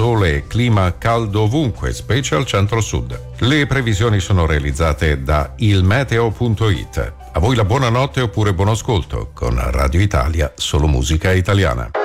sole e clima caldo ovunque, specie al centro-sud. Le previsioni sono realizzate da ilmeteo.it. A voi la buonanotte oppure buon ascolto con Radio Italia, solo musica italiana.